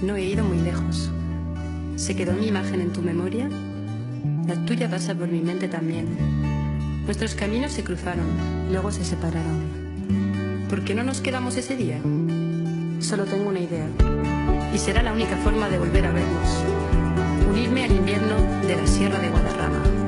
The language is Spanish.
No he ido muy lejos. ¿Se quedó mi imagen en tu memoria? La tuya pasa por mi mente también. Nuestros caminos se cruzaron, luego se separaron. ¿Por qué no nos quedamos ese día? Solo tengo una idea. Y será la única forma de volver a vernos. Unirme al invierno de la Sierra de Guadarrama.